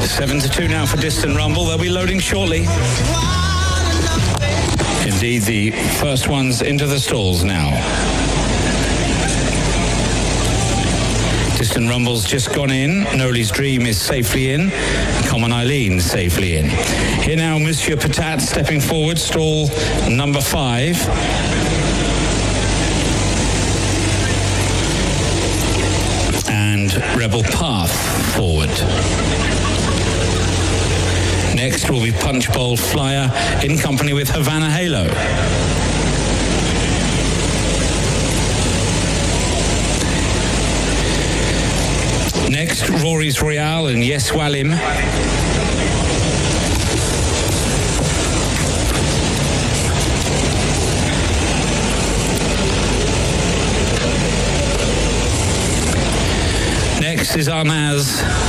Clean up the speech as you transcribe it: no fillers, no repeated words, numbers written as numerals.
7-2 now for Distant Rumble. They'll be loading shortly. Indeed, the first ones into the stalls now. Distant Rumble's just gone in. Noli's Dream is safely in. Common Eileen safely in. Here now, Monsieur Patat stepping forward, stall number 5. And Rebel Path forward. Next will be Punch Bowl Flyer in company with Havana Halo. Next, Rory's Royale and Yes Walim. Next is Arnaz